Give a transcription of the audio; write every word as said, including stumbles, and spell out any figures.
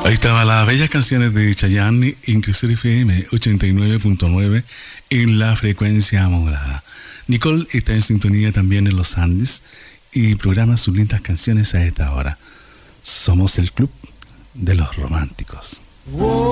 Ahí estaban las bellas canciones de Chayanne, Inclusive F M ochenta y nueve punto nueve en la frecuencia modulada. Nicole está en sintonía también en los Andes y programa sus lindas canciones a esta hora. Somos el club de los románticos.